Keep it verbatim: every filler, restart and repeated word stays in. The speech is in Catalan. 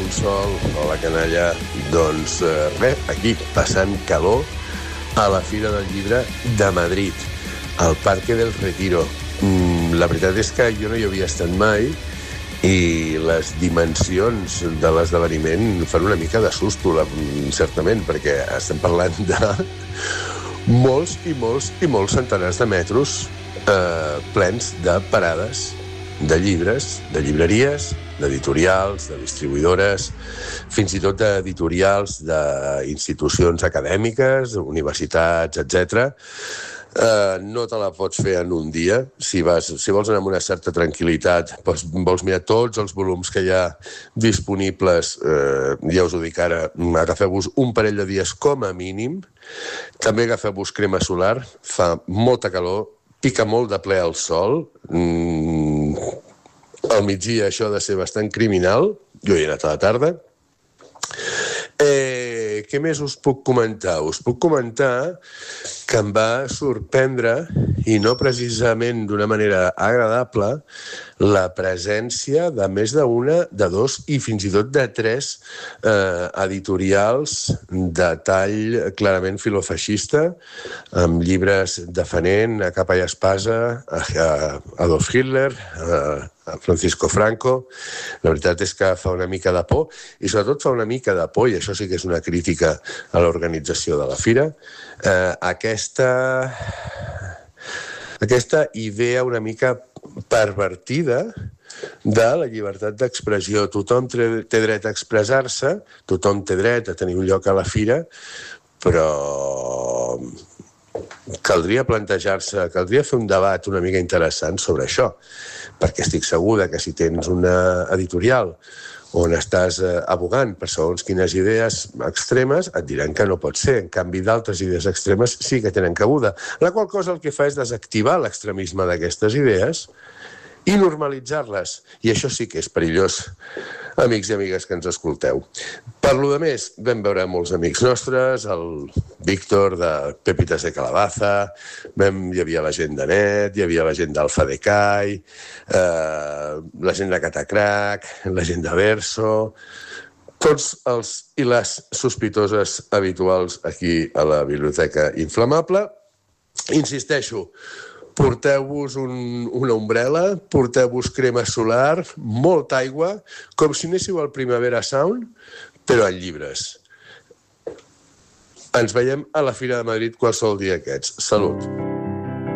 Consol, hola canalla. Doncs eh, bé, aquí, passant calor a la Fira del Llibre de Madrid, al Parque del Retiro. Mm, la veritat és que jo no hi havia estat mai i les dimensions de l'esdeveniment fan una mica de susto, la, certament, perquè estem parlant de molts i molts i molts centenars de metros eh, plens de parades de llibres, de llibreries, d'editorials, de distribuïdores, fins i tot d'editorials d'institucions acadèmiques, universitats, etcètera. Uh, no te la pots fer en un dia. Si, vas, si vols anar amb una certa tranquil·litat, doncs vols mirar tots els volums que hi ha disponibles, uh, ja us ho dic ara, agafeu-vos un parell de dies com a mínim. També agafeu-vos crema solar, fa molta calor, pica molt de ple al sol. Mm, al migdia això ha de ser bastant criminal. Jo hi he anat a la tarda. Eh, què més us puc comentar? Us puc comentar que em va sorprendre, i no precisament d'una manera agradable, la presència de més d'una, de dos i fins i tot de tres eh, editorials de tall clarament filofeixista, amb llibres defenent a capa i espasa a, a Adolf Hitler, a, a Francisco Franco. La veritat és que fa una mica de por, i sobretot fa una mica de por, i això sí que és una crítica a l'organització de la fira, eh, aquesta, aquesta idea una mica pervertida de la llibertat d'expressió. Tothom té dret a expressar-se, tothom té dret a tenir un lloc a la fira, però caldria plantejar-se, caldria fer un debat una mica interessant sobre això, perquè estic segur que si tens una editorial on estàs eh, abogant per segons quines idees extremes, et diran que no pot ser. En canvi, d'altres idees extremes sí que tenen cabuda. La qual cosa el que fa és desactivar l'extremisme d'aquestes idees i normalitzar-les. I això sí que és perillós, amics i amigues que ens escolteu. Per lo de més, vam veure molts amics nostres, el Víctor de Pepitas de Calabaza, vam, hi havia la gent de Net, hi havia la gent d'Alfa de Kai, eh, la gent de Catacrac, la gent de Verso, tots els i les sospitoses habituals aquí a la Biblioteca Inflamable. Insisteixo, porteu-vos un, una ombrel·la, porteu-vos crema solar, molta aigua, com si anéssiu al Primavera Sound, però en llibres. Ens veiem a la Fira de Madrid qualsevol dia aquests. Salut!